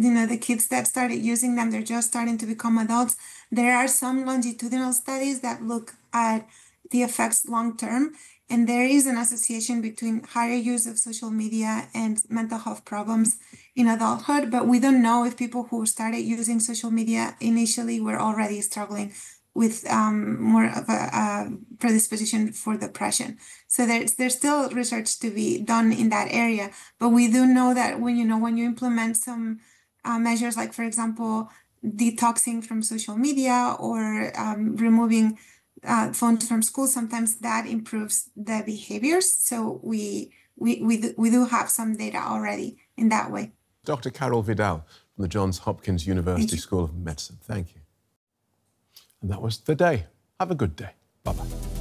the kids that started using them, they're just starting to become adults. There are some longitudinal studies that look at the effects long term, and there is an association between higher use of social media and mental health problems in adulthood, but we don't know if people who started using social media initially were already struggling with more of a predisposition for depression. So there's still research to be done in that area, but we do know that when you implement some measures like, for example, detoxing from social media or removing phones from school, sometimes that improves the behaviors. So we do have some data already in that way. Dr. Carol Vidal from the Johns Hopkins University School of Medicine. Thank you. And that was The Day. Have a good day. Bye-bye.